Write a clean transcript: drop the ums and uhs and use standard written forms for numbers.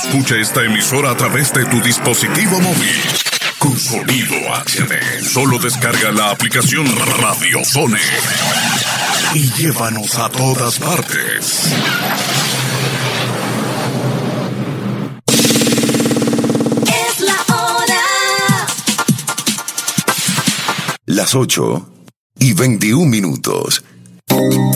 Escucha esta emisora a través de tu dispositivo móvil. Con sonido HD. Solo descarga la aplicación Radio Zone y llévanos a todas partes. Es la hora. Las 8:21.